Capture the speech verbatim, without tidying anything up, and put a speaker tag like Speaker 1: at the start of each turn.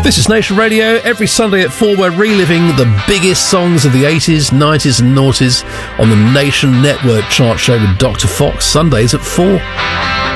Speaker 1: This is Nation Radio. Every Sunday at four, we're reliving the biggest songs of the eighties, nineties and noughties on the Nation Network chart show with Doctor Fox, Sundays at four.